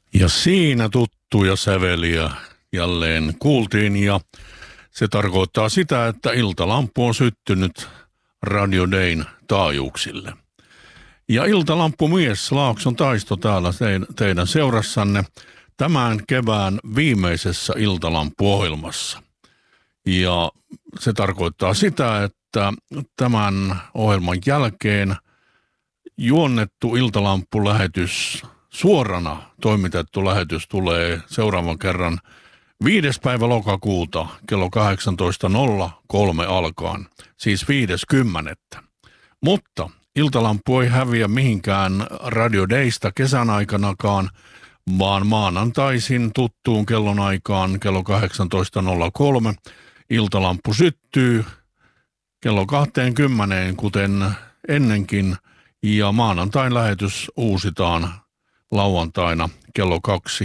Ja siinä tuttuja säveliä jälleen kuultiin ja se tarkoittaa sitä, että iltalampu on syttynyt Radio Dayn taajuuksille. Ja iltalampumies Laakson Taisto täällä teidän seurassanne tämän kevään viimeisessä iltalampuohjelmassa. Ja se tarkoittaa sitä, että tämän ohjelman jälkeen juonnettu iltalampulähetys, suorana toimitettu lähetys tulee seuraavan kerran 5. päivä lokakuuta kello 18.03 alkaen, siis 5.10. Mutta iltalampu ei häviä mihinkään Radio Daysta kesän aikanakaan, vaan maanantaisin tuttuun kellonaikaan kello 18.03 iltalampu syttyy kello 20, kuten ennenkin, ja maanantain lähetys uusitaan lauantaina kello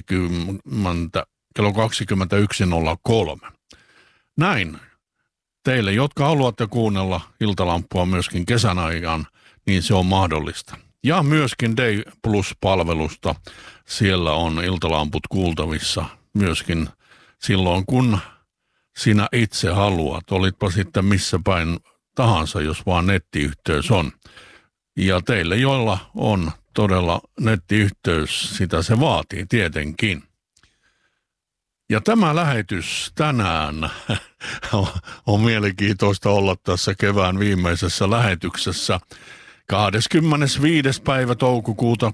21.03. Näin. Teille, jotka haluatte kuunnella iltalampua myöskin kesän ajan, niin se on mahdollista. Ja myöskin Day Plus-palvelusta. Siellä on iltalamput kuultavissa myöskin silloin, kun sinä itse haluat. Olitpa sitten missä päin tahansa, jos vaan nettiyhteys on. Ja teille, joilla on todella nettiyhteys, sitä se vaatii tietenkin. Ja tämä lähetys tänään on mielenkiintoista olla tässä kevään viimeisessä lähetyksessä 25. päivä toukokuuta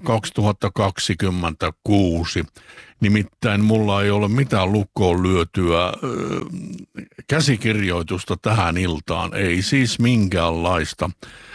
2026. Nimittäin mulla ei ole mitään lukkoon lyötyä käsikirjoitusta tähän iltaan, ei siis minkäänlaista.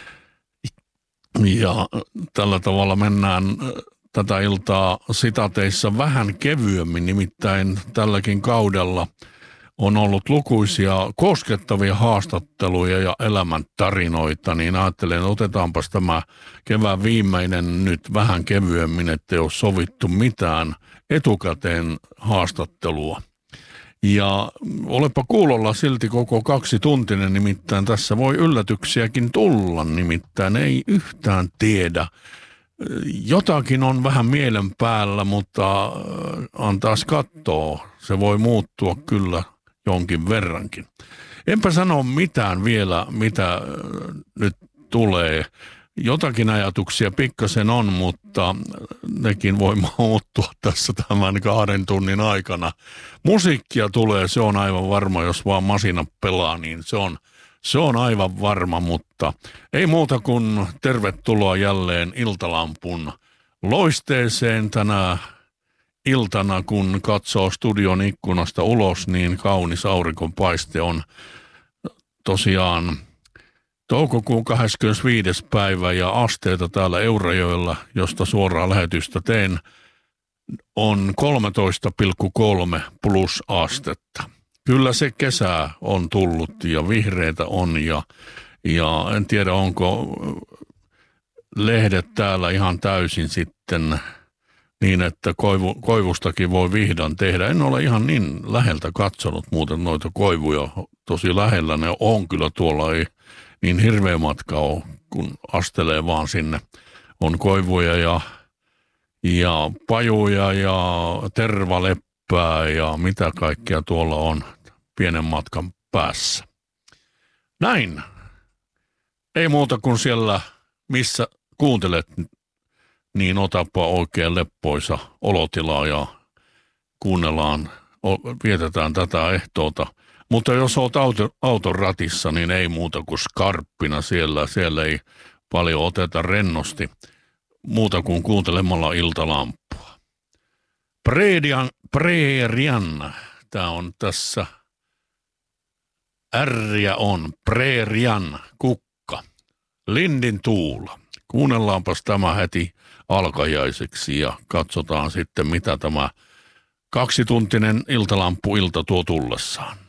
Ja tällä tavalla mennään tätä iltaa sitateissa vähän kevyemmin, nimittäin tälläkin kaudella on ollut lukuisia koskettavia haastatteluja ja elämäntarinoita, niin ajattelen, että otetaanpas tämä kevään viimeinen nyt vähän kevyemmin, ettei ole sovittu mitään etukäteen haastattelua. Ja olepa kuulolla silti koko 2 tuntinen, nimittäin tässä voi yllätyksiäkin tulla, nimittäin ei yhtään tiedä. Jotakin on vähän mielen päällä, mutta antaas kattoo. Se voi muuttua kyllä jonkin verrankin. Enpä sano mitään vielä, mitä nyt tulee. Jotakin ajatuksia pikkasen on, mutta nekin voi muuttua tässä tämän 2 tunnin aikana. Musiikkia tulee, se on aivan varma, jos vaan masina pelaa, niin se on aivan varma, mutta ei muuta kuin tervetuloa jälleen iltalampun loisteeseen tänä iltana, kun katsoo studion ikkunasta ulos, niin kaunis aurinkonpaiste on tosiaan toukokuun 25. päivä ja asteita täällä Eurajoella, josta suoraa lähetystä teen, on 13,3 plus astetta. Kyllä se kesä on tullut ja vihreitä on ja en tiedä onko lehdet täällä ihan täysin sitten niin, että koivustakin voi vihdan tehdä. En ole ihan niin läheltä katsonut muuten noita koivuja. Tosi lähellä ne on kyllä, tuolla ei niin hirveä matka ole, kun astelee vaan sinne. On koivuja ja pajuja ja tervaleppää ja mitä kaikkea tuolla on pienen matkan päässä. Näin. Ei muuta kuin siellä, missä kuuntelet, niin otapa oikein leppoisa olotila ja kuunnellaan, vietetään tätä ehtoota. Mutta jos olet auton ratissa, niin ei muuta kuin skarppina siellä ei paljon oteta rennosti, muuta kuin kuuntelemalla iltalampua. Preerian, tämä on tässä, ärjä on, Preerian kukka, Lindin tuula. Kuunnellaanpas tämä heti alkajaiseksi ja katsotaan sitten, mitä tämä 2-tuntinen iltalampuilta tuo tullessaan.